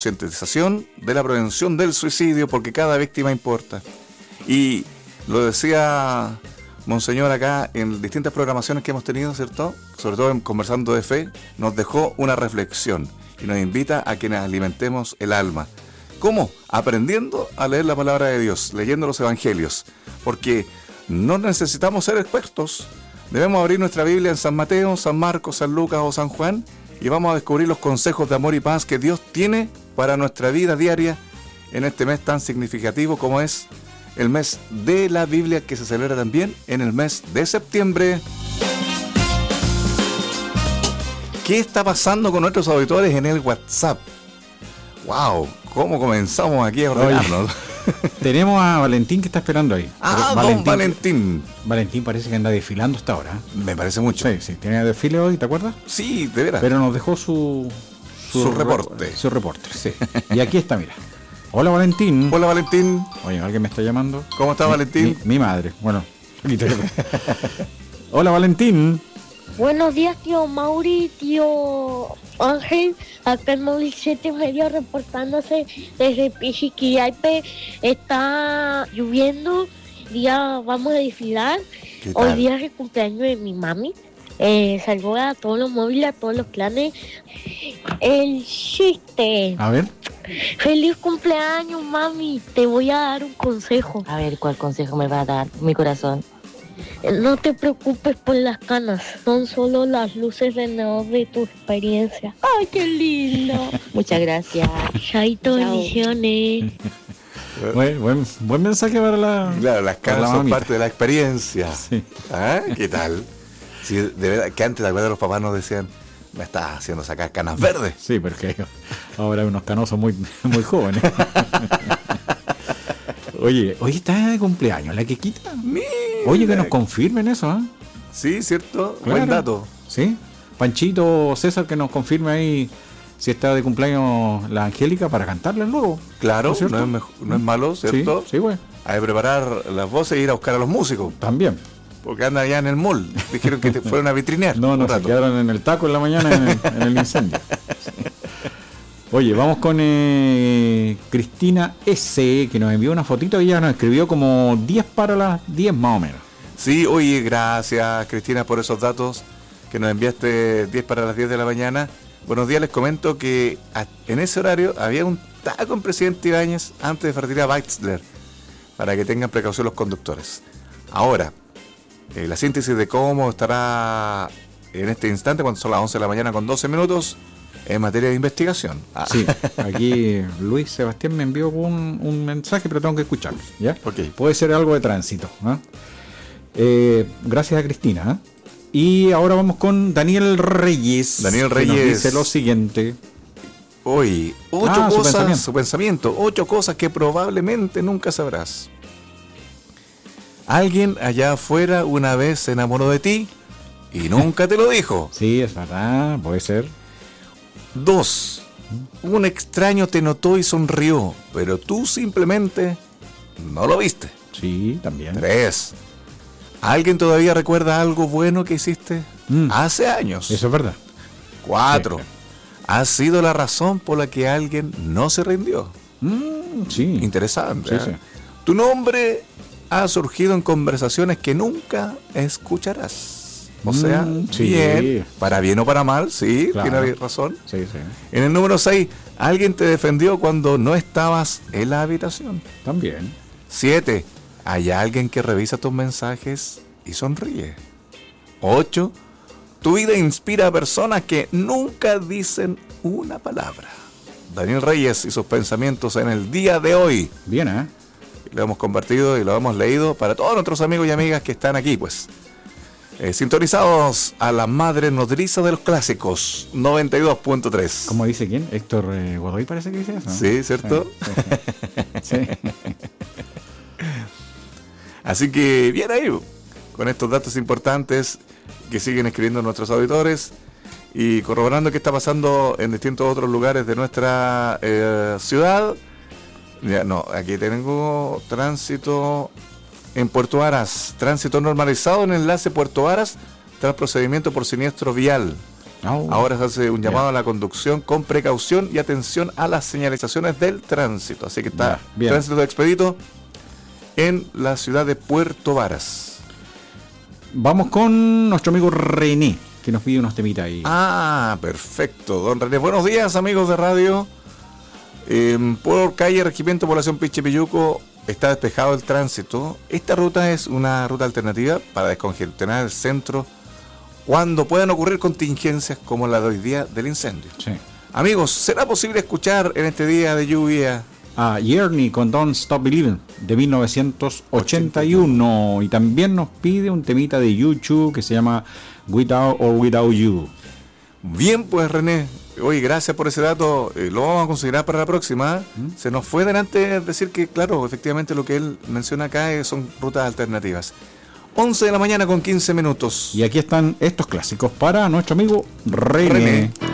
concientización de la prevención del suicidio, porque cada víctima importa. Y lo decía Monseñor acá en distintas programaciones que hemos tenido, ¿cierto? Sobre todo en Conversando de Fe, nos dejó una reflexión y nos invita a que nos alimentemos el alma. ¿Cómo? Aprendiendo a leer la palabra de Dios, leyendo los evangelios, porque no necesitamos ser expertos. Debemos abrir nuestra Biblia en San Mateo, San Marcos, San Lucas o San Juan y vamos a descubrir los consejos de amor y paz que Dios tiene para nuestra vida diaria en este mes tan significativo como es el mes de la Biblia, que se celebra también en el mes de septiembre. ¿Qué está pasando con nuestros auditores en el WhatsApp? ¡Wow! ¿Cómo comenzamos aquí a ordenarnos? Tenemos a Valentín que está esperando ahí. Don Valentín. Valentín parece que anda desfilando hasta ahora. Me parece mucho. Sí, tiene desfile hoy, ¿te acuerdas? Sí, de veras. Pero nos dejó su reporte. Su reporte, sí. Y aquí está, mira. Hola, Valentín. Hola, Valentín. Oye, ¿alguien me está llamando? ¿Cómo está, Valentín? Mi madre. Bueno. Hola, Valentín. Buenos días, tío Mauri, tío Ángel, acá en Móvil 7 Medio reportándose desde Pichiquillaipe. Está lloviendo, día vamos a desfilar. Hoy día es el cumpleaños de mi mami. Saluda a todos los móviles, a todos los planes. El chiste. A ver. Feliz cumpleaños, mami. Te voy a dar un consejo. A ver, ¿cuál consejo me va a dar mi corazón? No te preocupes por las canas, son solo las luces de neón de tu experiencia. ¡Ay, qué lindo! Muchas gracias. Chaito, bendiciones. Buen mensaje para la... Claro, las canas son mamita. parte de la experiencia. Sí. ¿Ah? ¿Qué tal? Sí, de verdad, que antes, ¿te acuerdas? Los papás nos decían, me estás haciendo sacar canas verdes. Sí, porque ahora hay unos canosos muy jóvenes. Oye, hoy está de cumpleaños la Quequita. Mira. Oye, que nos confirmen eso, ¿eh? Sí, cierto. Claro. Buen dato. Sí. Panchito, César, que nos confirme ahí si está de cumpleaños la Angélica para cantarle luego. Claro, ¿No es cierto? no es malo, ¿cierto? Sí, güey. Hay que preparar las voces e ir a buscar a los músicos. También. Porque andan allá en el mall. Dijeron que te fueron a vitrinear. No, un se rato. quedaron en el taco en la mañana en el incendio. Oye, vamos con Cristina S, que nos envió una fotito. Ella nos escribió como 10 para las 10 más o menos. Sí, oye, gracias Cristina por esos datos que nos enviaste 10 para las 10 de la mañana. Buenos días, les comento que en ese horario había un taco en Presidente Ibáñez antes de partir a Beitzler, para que tengan precaución los conductores. Ahora, la síntesis de cómo estará en este instante, cuando son las 11 de la mañana con 12 minutos, en materia de investigación. Sí, aquí Luis Sebastián me envió un mensaje, pero tengo que escucharlo, ¿ya? Ok. Puede ser algo de tránsito, ¿ah? Gracias a Cristina, ¿eh? Y ahora vamos con Daniel Reyes. Daniel que Reyes nos dice lo siguiente. Hoy, 8 cosas, su su pensamiento, 8 cosas que probablemente nunca sabrás. Alguien allá afuera una vez se enamoró de ti y nunca te lo dijo. Sí, es verdad, puede ser. 2. Un extraño te notó y sonrió, pero tú simplemente no lo viste. Sí, también. 3. ¿Alguien todavía recuerda algo bueno que hiciste hace años? Eso es verdad. 4. Sí. Has sido la razón por la que alguien no se rindió. Sí. Interesante. Sí, ¿eh? sí. Tu nombre ha surgido en conversaciones que nunca escucharás. O sea, sí. bien, para bien o para mal, sí, Claro. tiene razón. Sí, sí. En el número 6, alguien te defendió cuando no estabas en la habitación. También. 7, hay alguien que revisa tus mensajes y sonríe. 8, tu vida inspira a personas que nunca dicen una palabra. Daniel Reyes y sus pensamientos en el día de hoy. Bien, ¿eh? Lo hemos compartido y lo hemos leído para todos nuestros amigos y amigas que están aquí, pues. Sintonizados a la madre nodriza de los clásicos, 92.3. ¿Cómo dice quién? Héctor Godoy parece que dice eso, ¿no? Sí, ¿cierto? Sí. Así que bien ahí, con estos datos importantes que siguen escribiendo nuestros auditores y corroborando qué está pasando en distintos otros lugares de nuestra ciudad. Ya, no, aquí tengo tránsito en Puerto Aras, tránsito normalizado en el enlace Puerto Aras tras procedimiento por siniestro vial. Ahora se hace un llamado a la conducción con precaución y atención a las señalizaciones del tránsito. Así que está tránsito expedito en la ciudad de Puerto Varas. Vamos con nuestro amigo René, que nos pide unos temitas ahí. Perfecto, don René. Buenos días, amigos de radio. Por calle Regimiento Población Pichipilluco está despejado el tránsito. Esta ruta es una ruta alternativa para descongestionar el centro cuando puedan ocurrir contingencias como la de hoy día del incendio. Sí. Amigos, ¿será posible escuchar en este día de lluvia a Journey con Don't Stop Believing de 1981? Y también nos pide un temita de YouTube que se llama Without or Without You. Bien, pues René, oye, gracias por ese dato, lo vamos a considerar para la próxima. Se nos fue delante decir que, claro, efectivamente lo que él menciona acá son rutas alternativas. 11 de la mañana con 15 minutos. Y aquí están estos clásicos para nuestro amigo René.